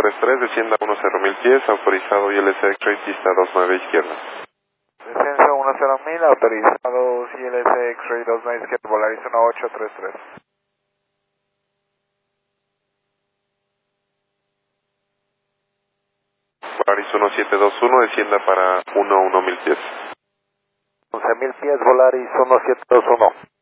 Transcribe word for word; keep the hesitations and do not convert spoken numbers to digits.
tres tres, descienda uno cero mil pies, autorizado I L C X-Ray, pista dos nueve izquierda. Descenso uno cero mil, autorizado I L C X-Ray dos nueve izquierda, Volaris uno ocho tres tres. Volaris uno siete dos uno, descienda para uno uno mil pies. once mil pies, Volaris uno siete dos uno.